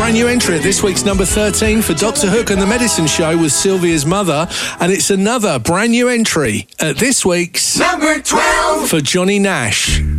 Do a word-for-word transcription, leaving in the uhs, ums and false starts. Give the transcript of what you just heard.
brand new entry at this week's number thirteen for Doctor Hook and the Medicine Show with Sylvia's mother. And it's another brand new entry at this week's number twelve for Johnny Nash.